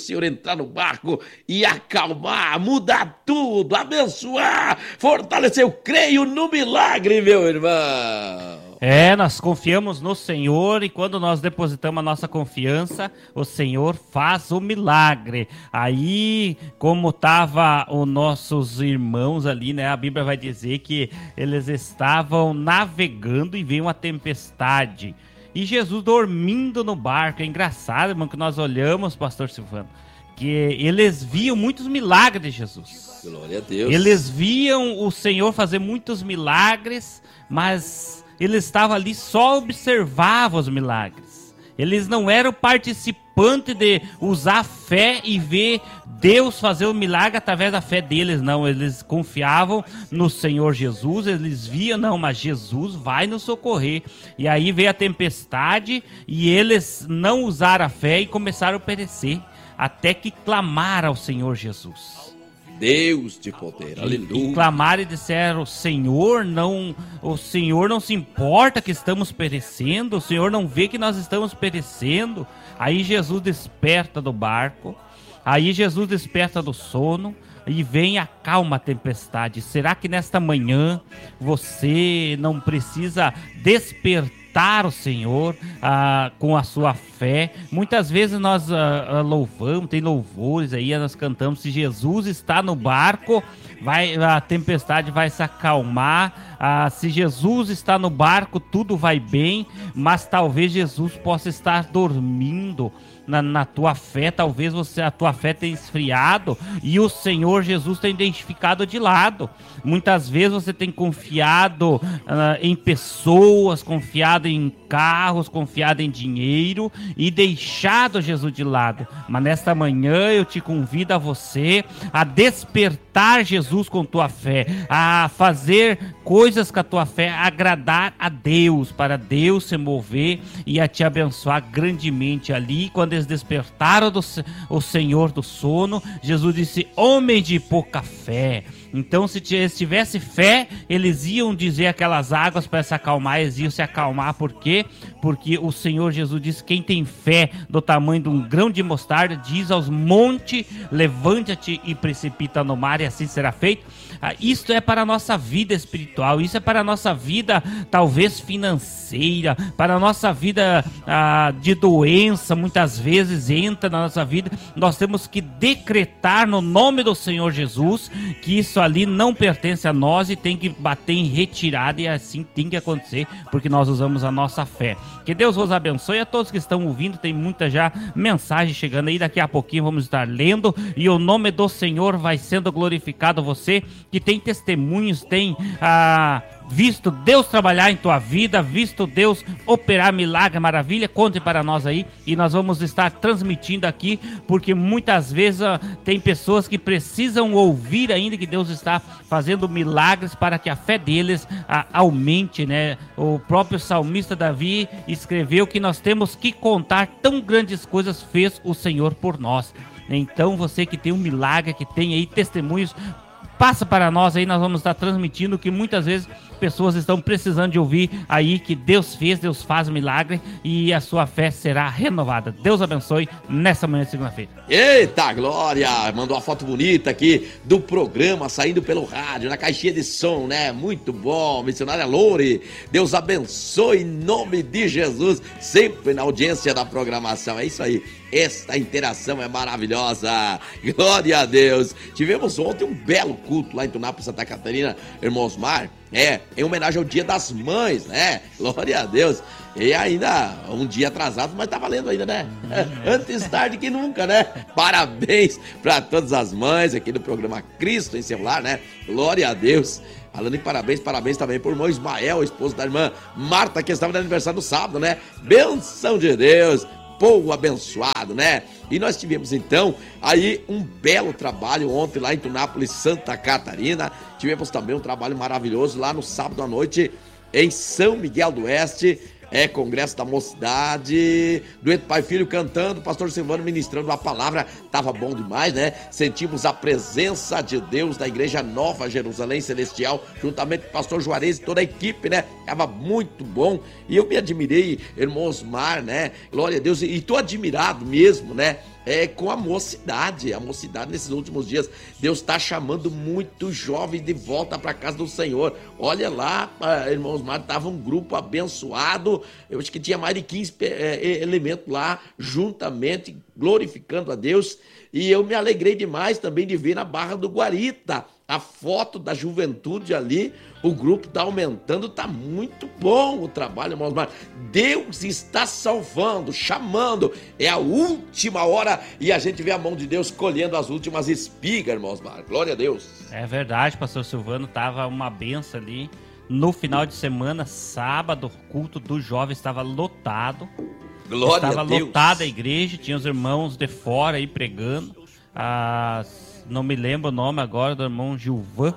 Senhor entrar no barco e acalmar, mudar tudo, abençoar, fortalecer. Eu creio no milagre, meu irmão. Nós confiamos no Senhor e quando nós depositamos a nossa confiança, o Senhor faz o milagre. Aí, como estavam os nossos irmãos ali, né? A Bíblia vai dizer que eles estavam navegando e veio uma tempestade. E Jesus dormindo no barco. É engraçado, irmão, que nós olhamos, pastor Silvano, que eles viam muitos milagres de Jesus. Glória a Deus. Eles viam o Senhor fazer muitos milagres, mas eles estavam ali, só observavam os milagres. Eles não eram participantes de usar a fé e ver Deus fazer o milagre através da fé deles, não. Eles confiavam no Senhor Jesus, eles viam, não, mas Jesus vai nos socorrer. E aí veio a tempestade e eles não usaram a fé e começaram a perecer, até que clamaram ao Senhor Jesus. Deus de poder, aleluia. E clamaram e disseram: o Senhor não se importa que estamos perecendo, o Senhor não vê que nós estamos perecendo. Aí Jesus desperta do barco, aí Jesus desperta do sono e vem e acalma a tempestade. Será que nesta manhã você não precisa despertar o Senhor com a sua fé? Muitas vezes nós louvamos, tem louvores aí, nós cantamos: se Jesus está no barco, a tempestade vai se acalmar. Se Jesus está no barco, tudo vai bem. Mas talvez Jesus possa estar dormindo na tua fé. Talvez a tua fé tenha esfriado e o Senhor Jesus tenha identificado de lado. Muitas vezes você tem confiado em pessoas, confiado em carros, confiado em dinheiro e deixado Jesus de lado. Mas nesta manhã eu te convido a você a despertar Jesus com tua fé, a fazer coisas com a tua fé, a agradar a Deus, para Deus se mover e a te abençoar grandemente. Ali, quando eles despertaram o Senhor do sono, Jesus disse: homem de pouca fé. Então, se eles tivessem fé, eles iam dizer aquelas águas para se acalmar, eles iam se acalmar. Por quê? Porque o Senhor Jesus disse: quem tem fé do tamanho de um grão de mostarda, diz aos montes: levanta-te e precipita no mar, e assim será feito. Isto é para a nossa vida espiritual, isso é para a nossa vida, talvez financeira, para a nossa vida de doença. Muitas vezes entra na nossa vida, nós temos que decretar no nome do Senhor Jesus que isso ali não pertence a nós e tem que bater em retirada, e assim tem que acontecer, porque nós usamos a nossa fé. Que Deus vos abençoe a todos que estão ouvindo. Tem muita já mensagem chegando aí, daqui a pouquinho vamos estar lendo, e o nome do Senhor vai sendo glorificado. Você que tem testemunhos, tem visto Deus trabalhar em tua vida, visto Deus operar milagre, maravilha, conte para nós aí, e nós vamos estar transmitindo aqui, porque muitas vezes tem pessoas que precisam ouvir ainda que Deus está fazendo milagres para que a fé deles aumente, né? O próprio salmista Davi escreveu que nós temos que contar tão grandes coisas fez o Senhor por nós. Então você que tem um milagre, que tem aí testemunhos, passa para nós aí, nós vamos estar transmitindo, que muitas vezes pessoas estão precisando de ouvir aí que Deus fez, Deus faz milagre e a sua fé será renovada. Deus abençoe nessa manhã de segunda-feira. Eita glória! Mandou uma foto bonita aqui do programa saindo pelo rádio, na caixinha de som, né? Muito bom, missionária Loure. Deus abençoe em nome de Jesus, sempre na audiência da programação. É isso aí. Esta interação é maravilhosa. Glória a Deus. Tivemos ontem um belo culto lá em Tunápolis, Santa Catarina, irmão Osmar. Em homenagem ao Dia das Mães, né? Glória a Deus. E ainda um dia atrasado, mas tá valendo ainda, né? Antes tarde que nunca, né? Parabéns para todas as mães aqui do programa Cristo em Seu Lar, né? Glória a Deus. Falando em parabéns, parabéns também por irmão Ismael, esposo da irmã Marta, que estava no aniversário no sábado, né? Benção de Deus. Povo abençoado, né? E nós tivemos então aí um belo trabalho ontem lá em Tunápolis, Santa Catarina. Tivemos também um trabalho maravilhoso lá no sábado à noite em São Miguel do Oeste. Congresso da Mocidade, Dueto Pai e Filho cantando, pastor Silvano ministrando a palavra, tava bom demais, né? Sentimos a presença de Deus da Igreja Nova Jerusalém Celestial, juntamente com o pastor Juarez e toda a equipe, né? Tava muito bom, e eu me admirei, irmão Osmar, né? Glória a Deus, e tô admirado mesmo, né? com a mocidade. A mocidade nesses últimos dias, Deus está chamando muitos jovens de volta para a casa do Senhor. Olha lá, irmãos, mas estava um grupo abençoado, eu acho que tinha mais de 15 elementos lá, juntamente, glorificando a Deus. E eu me alegrei demais também de ver na Barra do Guarita a foto da juventude ali. O grupo está aumentando, está muito bom o trabalho, irmãos. Mas Deus está salvando, chamando. É a última hora e a gente vê a mão de Deus colhendo as últimas espigas, irmãos. Glória a Deus. É verdade, pastor Silvano, tava uma benção ali. No final de semana, sábado, o culto dos jovens estava lotado. Glória Estava a Deus. lotada a igreja, tinha os irmãos de fora aí pregando. Não me lembro o nome agora do irmão Gilvan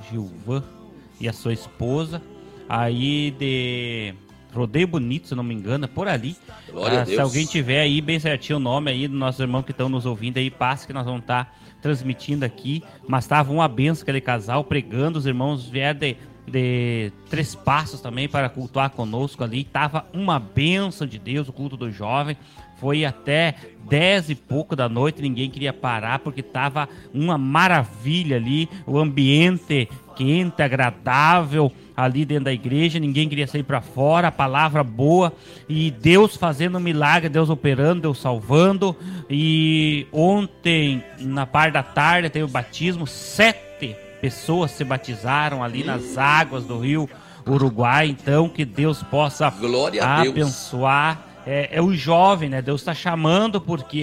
e a sua esposa. Aí de Rodeio Bonito, se não me engano, por ali. Glória a Deus. Se alguém tiver aí bem certinho o nome aí dos nossos irmãos que estão nos ouvindo aí, passe que nós vamos estar transmitindo aqui. Mas estava uma benção aquele casal pregando, os irmãos vieram de Três Passos também para cultuar conosco ali. Tava uma bênção de Deus, o culto do jovem. Foi até 10 e pouco da noite, ninguém queria parar porque tava uma maravilha ali, o ambiente quente, agradável ali dentro da igreja, ninguém queria sair para fora, a palavra boa e Deus fazendo milagre, Deus operando, Deus salvando. E ontem, na parte da tarde, teve o batismo, 7 pessoas se batizaram ali nas águas do rio Uruguai. Então que Deus possa abençoar o jovem, né? Deus está chamando porque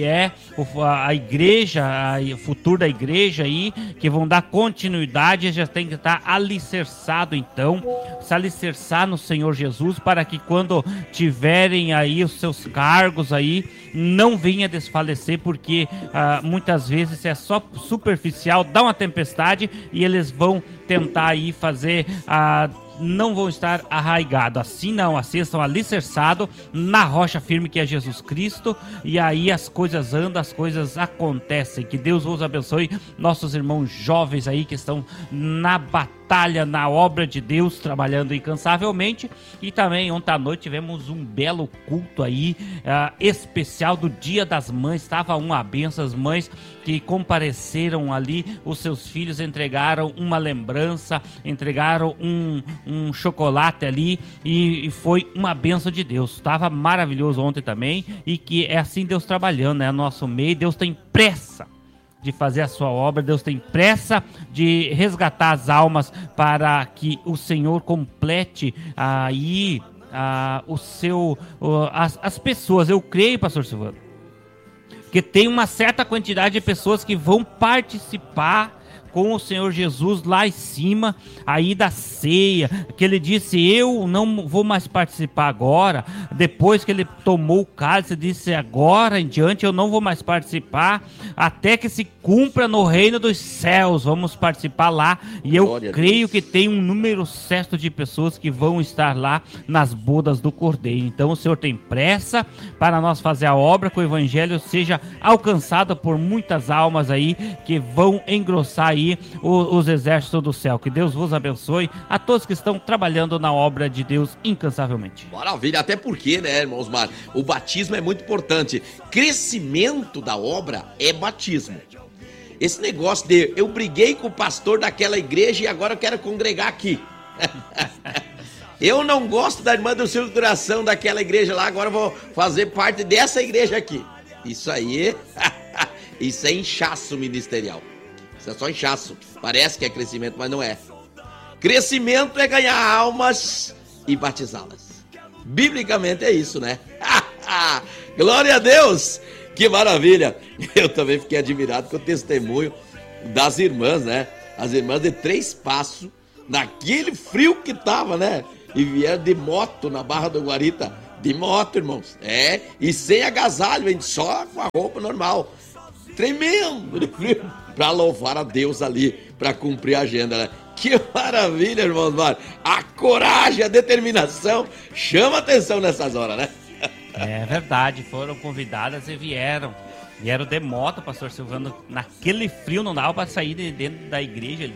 a igreja, o futuro da igreja aí, que vão dar continuidade, já tem que estar alicerçado, então, se alicerçar no Senhor Jesus, para que quando tiverem aí os seus cargos aí, não venha desfalecer, porque muitas vezes é só superficial, dá uma tempestade e eles vão tentar aí fazer não vão estar arraigados, assim não, assim estão alicerçados na rocha firme que é Jesus Cristo, e aí as coisas andam, as coisas acontecem. Que Deus os abençoe, nossos irmãos jovens aí que estão na batalha, na obra de Deus, trabalhando incansavelmente. E também ontem à noite tivemos um belo culto aí, especial do Dia das Mães, estava uma benção, as mães que compareceram ali, os seus filhos entregaram uma lembrança, entregaram um chocolate ali e foi uma bênção de Deus. Estava maravilhoso ontem também, e que é assim Deus trabalhando, né? Nosso meio, Deus tem pressa de fazer a sua obra, Deus tem pressa de resgatar as almas para que o Senhor complete aí as pessoas. Eu creio, pastor Silvano, que tem uma certa quantidade de pessoas que vão participar com o Senhor Jesus lá em cima, aí da ceia, que ele disse, eu não vou mais participar agora. Depois que ele tomou o cálice, disse, agora em diante eu não vou mais participar, até que se cumpra no reino dos céus, vamos participar lá. E eu creio que tem um número certo de pessoas que vão estar lá nas bodas do Cordeiro. Então o Senhor tem pressa para nós fazer a obra, que o evangelho seja alcançado por muitas almas aí, que vão engrossar aí os exércitos do céu. Que Deus vos abençoe, a todos que estão trabalhando na obra de Deus incansavelmente. Maravilha, até porque, né, irmãos, o batismo é muito importante. Crescimento da obra é batismo. Esse negócio de eu briguei com o pastor daquela igreja e agora eu quero congregar aqui. Eu não gosto da irmã do Silvio do Coração daquela igreja lá, agora eu vou fazer parte dessa igreja aqui. Isso aí, isso é inchaço ministerial. Isso é só inchaço. Parece que é crescimento, mas não é. Crescimento é ganhar almas e batizá-las. Biblicamente é isso, né? Glória a Deus! Que maravilha! Eu também fiquei admirado com o testemunho das irmãs, né? As irmãs de Três Passos, naquele frio que tava, né? E vieram de moto na Barra do Guarita. De moto, irmãos. E sem agasalho, hein? Só com a roupa normal. Tremendo de frio. Para louvar a Deus ali, para cumprir a agenda, né? Que maravilha, irmãos. A coragem, a determinação chama atenção nessas horas, né? É verdade, foram convidadas e vieram de moto, pastor Silvano, naquele frio não dava para sair de dentro da igreja ali,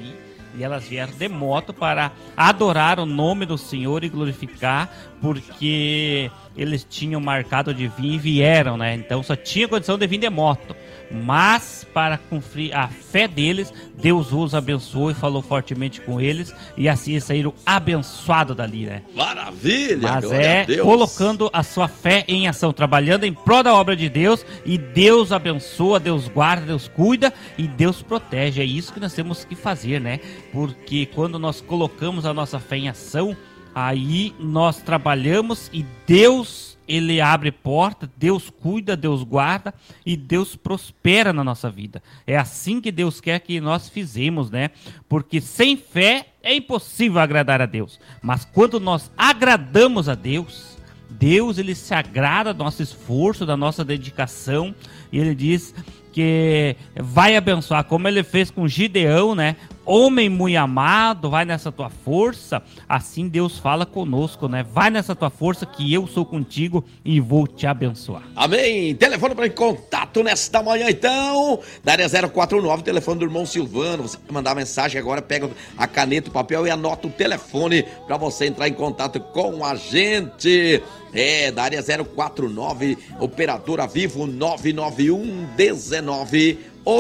E elas vieram de moto para adorar o nome do Senhor e glorificar, porque eles tinham marcado de vir e vieram, né? Então só tinha condição de vir de moto. Mas para cumprir a fé deles, Deus os abençoou e falou fortemente com eles. E assim eles saíram abençoados dali, né? Maravilha! Mas colocando a sua fé em ação, trabalhando em prol da obra de Deus. E Deus abençoa, Deus guarda, Deus cuida e Deus protege. É isso que nós temos que fazer, né? Porque quando nós colocamos a nossa fé em ação, aí nós trabalhamos e Deus, Ele abre porta, Deus cuida, Deus guarda e Deus prospera na nossa vida. É assim que Deus quer que nós fizemos, né? Porque sem fé é impossível agradar a Deus. Mas quando nós agradamos a Deus, Deus, Ele se agrada do nosso esforço, da nossa dedicação. E Ele diz que vai abençoar, como Ele fez com Gideão, né? Homem muito amado, vai nessa tua força. Assim Deus fala conosco, né? Vai nessa tua força que eu sou contigo e vou te abençoar. Amém. Telefone para contato nesta manhã, então, da área 049, telefone do irmão Silvano. Você vai mandar mensagem agora, pega a caneta, o papel e anota o telefone para você entrar em contato com a gente. Da área 049, operadora Vivo 991 19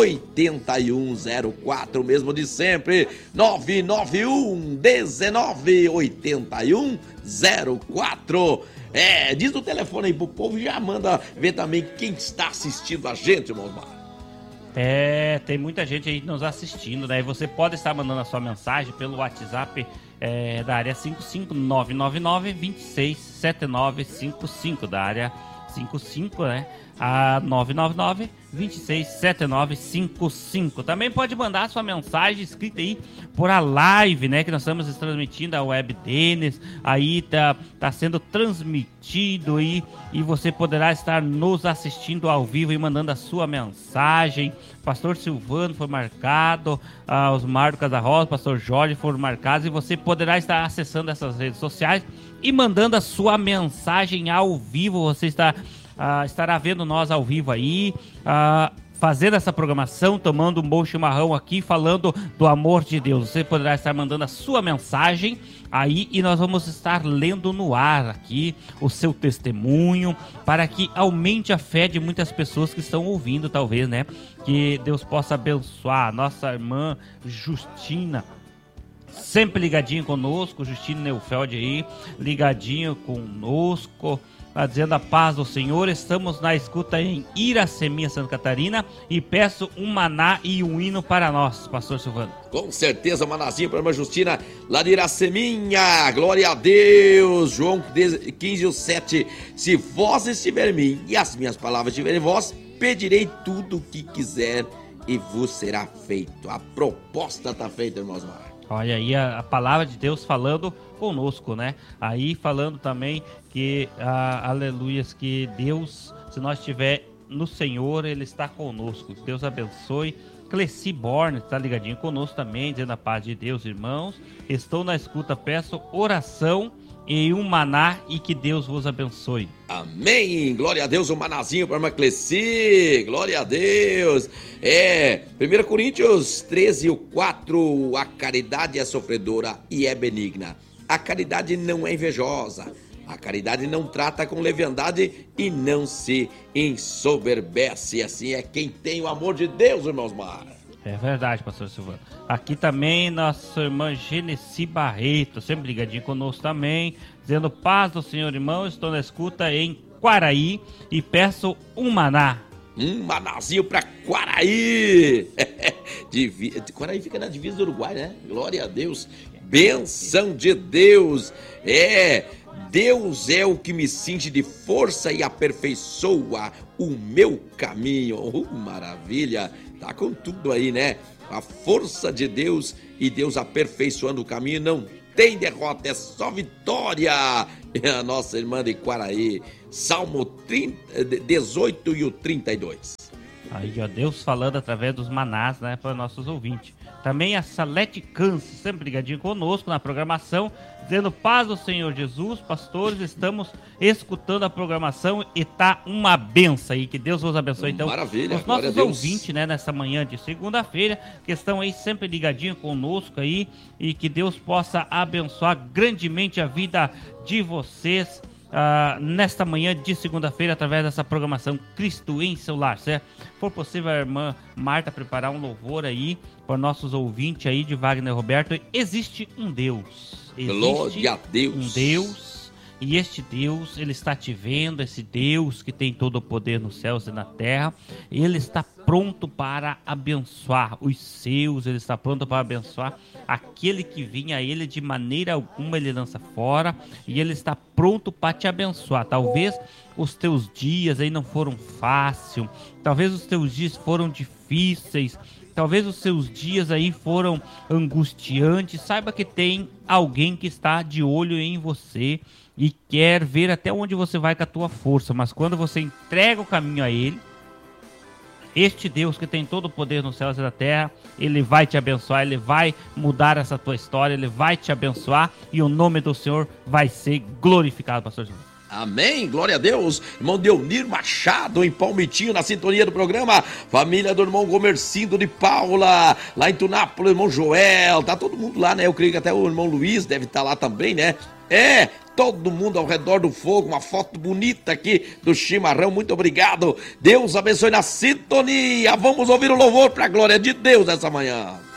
8104, mesmo de sempre, 991 19 8104. Diz o telefone aí pro povo e já manda ver também quem está assistindo a gente, irmão Osmar. Tem muita gente aí nos assistindo, né? E você pode estar mandando a sua mensagem pelo WhatsApp da área 55999 267955, da área 55, né? A 999 267955. Também pode mandar sua mensagem escrita aí por a live, né, que nós estamos transmitindo a Web Denis. Aí tá sendo transmitido aí e você poderá estar nos assistindo ao vivo e mandando a sua mensagem. Pastor Silvano foi marcado, os Marcos da Rosa, Pastor Jorge foram marcados, e você poderá estar acessando essas redes sociais e mandando a sua mensagem ao vivo. Você estará vendo nós ao vivo aí, fazendo essa programação, tomando um bom chimarrão aqui, falando do amor de Deus. Você poderá estar mandando a sua mensagem aí e nós vamos estar lendo no ar aqui o seu testemunho, para que aumente a fé de muitas pessoas que estão ouvindo, talvez, né? Que Deus possa abençoar a nossa irmã Justina, sempre ligadinho conosco, Justina Neufeld aí, ligadinho conosco, dizendo a paz do Senhor. Estamos na escuta em Iraceminha, Santa Catarina, e peço um maná e um hino para nós, Pastor Silvano. Com certeza, manazinho para a irmã Justina, lá de Iraceminha. Glória a Deus. João 15:7. Se vós estiver em mim e as minhas palavras estiverem em vós, pedirei tudo o que quiser e vos será feito. A proposta está feita, irmãos. Olha aí a palavra de Deus falando conosco, né? Aí falando também que, aleluias, que Deus, se nós estiver no Senhor, Ele está conosco. Deus abençoe. Cleci Borne está ligadinho conosco também, dizendo a paz de Deus, irmãos. Estou na escuta, peço oração e um maná e que Deus vos abençoe. Amém, glória a Deus, um manazinho para a irmã Cleci, glória a Deus. 1 Coríntios 13:4, a caridade é sofredora e é benigna. A caridade não é invejosa, a caridade não trata com leviandade e não se ensoberbece. Assim é quem tem o amor de Deus, irmãos Mar. É verdade, pastor Silvano. Aqui também nossa irmã Genesi Barreto, sempre ligadinho conosco também, dizendo paz do Senhor, irmão. Estou na escuta em Quaraí e peço um maná. Um manazinho para Quaraí. Quaraí fica na divisa do Uruguai, né? Glória a Deus. Benção de Deus. Deus é o que me cinge de força e aperfeiçoa o meu caminho. Maravilha. Tá com tudo aí, né? A força de Deus e Deus aperfeiçoando o caminho, não tem derrota, é só vitória. É a nossa irmã de Quaraí, Salmo 18 e o 32. Aí, ó, Deus falando através dos manás, né, para nossos ouvintes. Também a Salete Câncer, sempre ligadinho conosco na programação, dizendo paz do Senhor Jesus. Pastores, estamos escutando a programação e tá uma benção aí, que Deus vos abençoe. Então, maravilha, os nossos ouvintes, né, nessa manhã de segunda-feira, que estão aí sempre ligadinho conosco aí, e que Deus possa abençoar grandemente a vida de vocês nesta manhã de segunda-feira, através dessa programação Cristo em seu lar, certo? For possível, a irmã Marta preparar um louvor aí para nossos ouvintes aí de Wagner Roberto. Existe um Deus. Glória a Deus. Um Deus. E este Deus, ele está te vendo, esse Deus que tem todo o poder nos céus e na terra. Ele está pronto para abençoar os seus, ele está pronto para abençoar aquele que vinha a ele, de maneira alguma ele lança fora, e ele está pronto para te abençoar. Talvez os teus dias aí não foram fáceis, talvez os teus dias foram difíceis, talvez os seus dias aí foram angustiantes. Saiba que tem alguém que está de olho em você e quer ver até onde você vai com a tua força, mas quando você entrega o caminho a ele, este Deus que tem todo o poder nos céus e na terra, ele vai te abençoar, ele vai mudar essa tua história, ele vai te abençoar e o nome do Senhor vai ser glorificado, pastor Jesus. Amém, glória a Deus. Irmão Deonir Machado em Palmitinho, na sintonia do programa. Família do irmão Gomercindo de Paula, lá em Tunápolis, irmão Joel, tá todo mundo lá, né? Eu creio que até o irmão Luiz deve estar lá também, né? Todo mundo ao redor do fogo, uma foto bonita aqui do chimarrão, muito obrigado. Deus abençoe na sintonia. Vamos ouvir o louvor para a glória de Deus essa manhã.